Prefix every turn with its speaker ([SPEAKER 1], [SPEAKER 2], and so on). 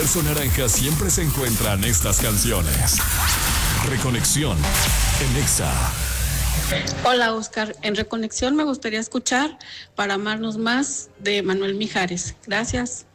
[SPEAKER 1] universo naranja siempre se encuentran estas canciones. Reconexión en Exa.
[SPEAKER 2] Hola Oscar, en Reconexión me gustaría escuchar Para amarnos más de Manuel Mijares. Gracias.